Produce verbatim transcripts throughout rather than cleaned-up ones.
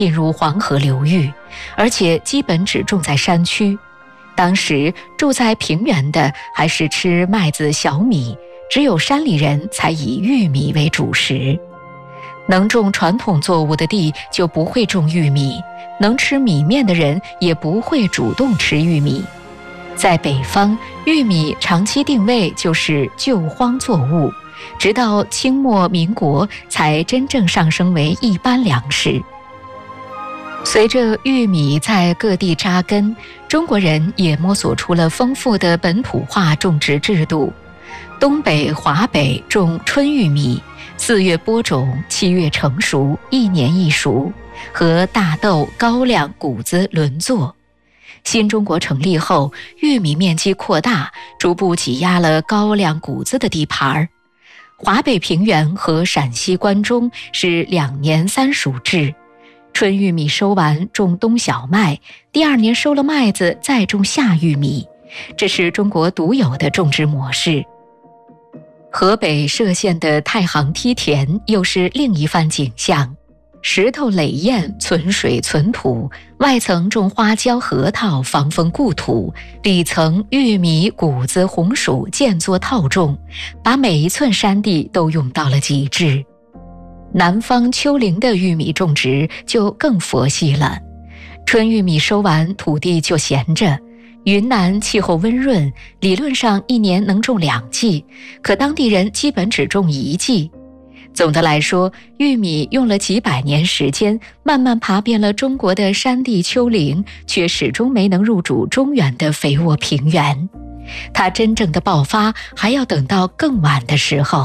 引入黄河流域，而且基本只种在山区。当时住在平原的还是吃麦子小米，只有山里人才以玉米为主食。能种传统作物的地就不会种玉米，能吃米面的人也不会主动吃玉米。在北方，玉米长期定位就是救荒作物，直到清末民国才真正上升为一般粮食。随着玉米在各地扎根，中国人也摸索出了丰富的本土化种植制度。东北、华北种春玉米，四月播种，七月成熟，一年一熟，和大豆、高粱、谷子轮作。新中国成立后，玉米面积扩大，逐步挤压了高粱、谷子的地盘。华北平原和陕西关中是两年三熟制，春玉米收完种冬小麦，第二年收了麦子再种夏玉米，这是中国独有的种植模式。河北歙县的太行梯田又是另一番景象，石头垒堰，存水存土，外层种花椒、核桃，防风固土，里层玉米、谷子、红薯间作套种，把每一寸山地都用到了极致。南方丘陵的玉米种植就更佛系了，春玉米收完，土地就闲着。云南气候温润，理论上一年能种两季，可当地人基本只种一季。总的来说，玉米用了几百年时间，慢慢爬遍了中国的山地丘陵，却始终没能入主中原的肥沃平原。它真正的爆发还要等到更晚的时候。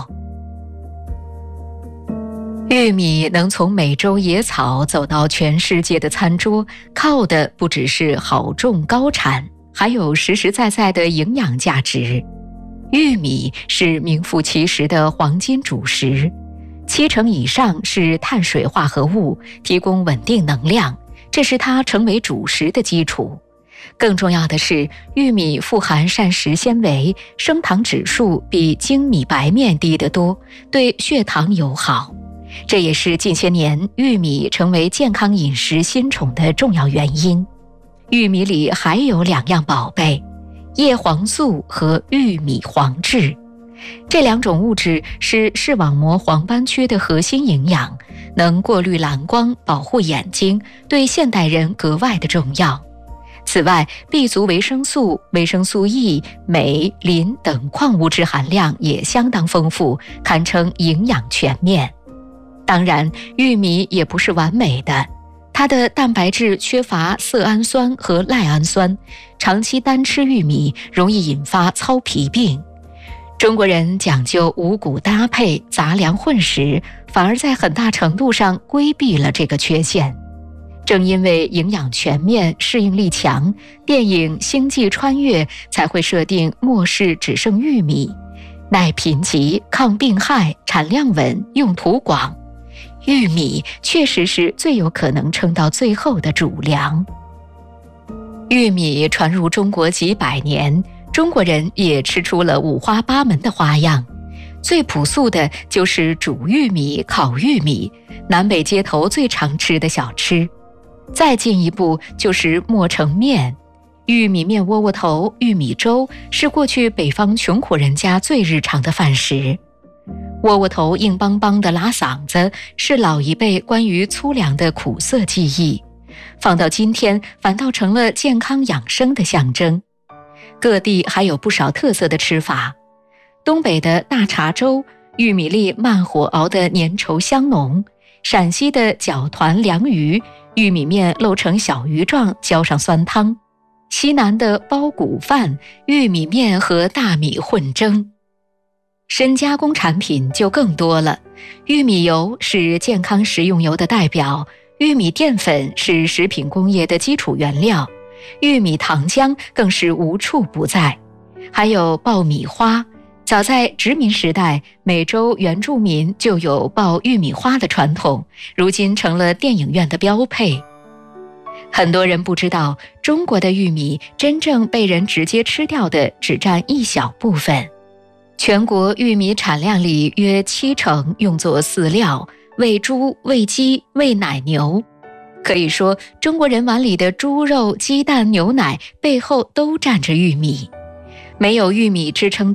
玉米能从美洲野草走到全世界的餐桌，靠的不只是好种高产，还有实实在在的营养价值。玉米是名副其实的黄金主食，七成以上是碳水化合物，提供稳定能量，这是它成为主食的基础。更重要的是，玉米富含膳食纤维，升糖指数比精米白面低得多，对血糖友好。这也是近些年玉米成为健康饮食新宠的重要原因。玉米里还有两样宝贝，叶黄素和玉米黄质。这两种物质是视网膜黄斑区的核心营养，能过滤蓝光，保护眼睛，对现代人格外的重要。此外，B 族维生素、维生素 E、镁、磷等矿物质含量也相当丰富，堪称营养全面。当然，玉米也不是完美的，它的蛋白质缺乏色氨酸和赖氨酸，长期单吃玉米容易引发糙皮病。中国人讲究五谷搭配、杂粮混食，反而在很大程度上规避了这个缺陷。正因为营养全面、适应力强，电影《星际穿越》才会设定末世只剩玉米，耐贫瘠、抗病害、产量稳、用途广。玉米确实是最有可能撑到最后的主粮。玉米传入中国几百年，中国人也吃出了五花八门的花样。最朴素的就是煮玉米、烤玉米，南北街头最常吃的小吃。再进一步就是磨成面，玉米面窝窝头、玉米粥是过去北方穷苦人家最日常的饭食。窝窝头硬邦邦的拉嗓子，是老一辈关于粗粮的苦涩记忆，放到今天反倒成了健康养生的象征。各地还有不少特色的吃法，东北的大碴粥，玉米粒慢火熬得粘稠香浓；陕西的饺团凉鱼，玉米面露成小鱼状，浇上酸汤；西南的包谷饭，玉米面和大米混蒸。深加工产品就更多了，玉米油是健康食用油的代表，玉米淀粉是食品工业的基础原料，玉米糖浆更是无处不在。还有爆米花，早在殖民时代，美洲原住民就有爆玉米花的传统，如今成了电影院的标配。很多人不知道，中国的玉米真正被人直接吃掉的只占一小部分。全国玉米产量里约七成用作饲料，喂猪、喂鸡、喂奶牛。 可以说，中国人碗里的猪肉、鸡蛋、牛奶背后都站着玉米。没有玉米支撑